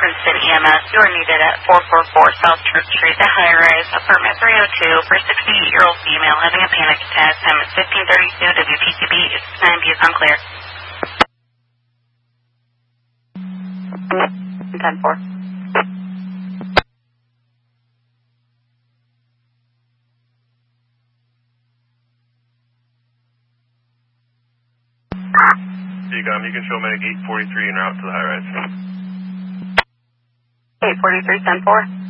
Princeton EMS. You are needed at 444 South Church Street, the high-rise, apartment 302, for a 68-year-old female having a panic attack. Time is 15:32. WPCB is 9B is unclear. 10-4. You can show medic 843 en route to the high-rise. 843, 10-4.